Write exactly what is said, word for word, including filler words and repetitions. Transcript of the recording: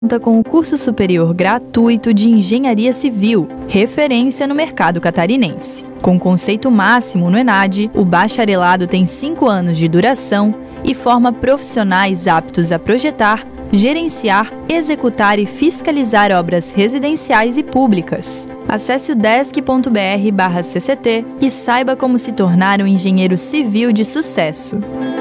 Conta com o curso superior gratuito de Engenharia Civil, referência no mercado catarinense. Com conceito máximo no ENAD, o bacharelado tem cinco anos de duração e forma profissionais aptos a projetar, gerenciar, executar e fiscalizar obras residenciais e públicas. Acesse o desc ponto br barra C C T e saiba como se tornar um engenheiro civil de sucesso.